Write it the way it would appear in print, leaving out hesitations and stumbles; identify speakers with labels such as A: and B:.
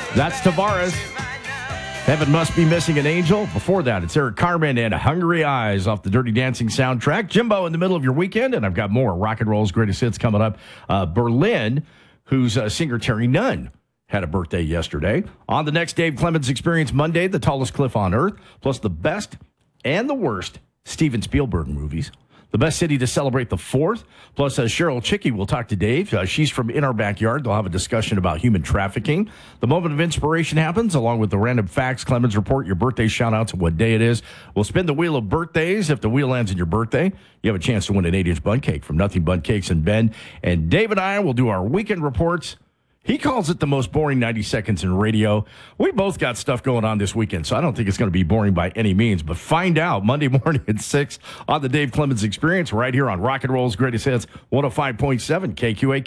A: That's Tavares. Heaven Must Be Missing an Angel. Before that, it's Eric Carmen and Hungry Eyes off the Dirty Dancing soundtrack. Jimbo in the middle of your weekend, and I've got more rock and roll's greatest hits coming up. Berlin, whose singer Terry Nunn had a birthday yesterday. On the next Dave Clemens Experience Monday, the tallest cliff on earth, plus the best and the worst Steven Spielberg movies. The best city to celebrate the 4th. Plus, Cheryl Chicky will talk to Dave. She's from In Our Backyard. They'll have a discussion about human trafficking. The moment of inspiration happens, along with the random facts, Clemens Report, your birthday shout-outs, and what day it is. We'll spin the wheel of birthdays. If the wheel ends in your birthday, you have a chance to win an 8-inch bun cake from Nothing Bun Cakes in Bend. And Dave and I will do our weekend reports. He calls it the most boring 90 seconds in radio. We both got stuff going on this weekend, so I don't think it's going to be boring by any means. But find out Monday morning at 6 on the Dave Clemens Experience right here on Rock and Roll's Greatest Hits, 105.7 KQAK.